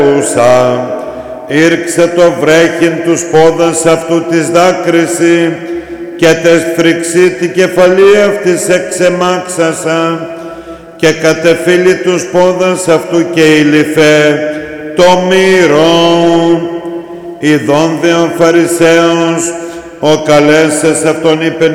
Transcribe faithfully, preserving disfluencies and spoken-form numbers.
ήρξε το βρέχειν τους πόδας αυτού της δάκρυση και τες φρυξή την κεφαλή αυτής εξεμάξασα και κατεφύλει τους πόδας αυτού και ηλυφέ το μύρον. Ιδών δε ο Φαρισαίος ο καλέσες αυτόν είπε